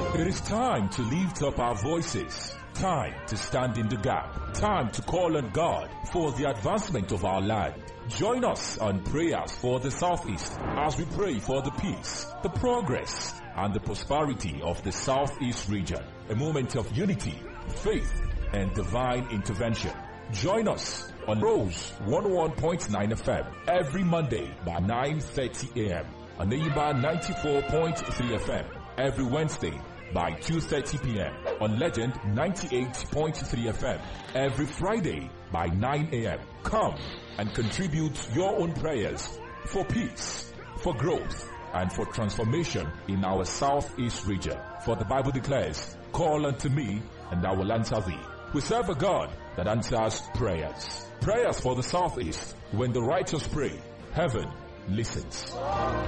It is time to lift up our voices. Time to stand in the gap. Time to call on God for the advancement of our land. Join us on prayers for the Southeast as we pray for the peace, the progress, and the prosperity of the Southeast region. A moment of unity, faith, and divine intervention. Join us on Rose 101.9 FM every Monday by 9:30 a.m. on Neighbor 94.3 FM every Wednesday by 2:30 p.m. on Legend 98.3 FM every Friday by 9 a.m. Come and contribute your own prayers for peace, for growth, and for transformation in our Southeast region. For the Bible declares, "Call unto me, and I will answer thee." We serve a God that answers prayers. Prayers for the Southeast. When the righteous pray, heaven listens.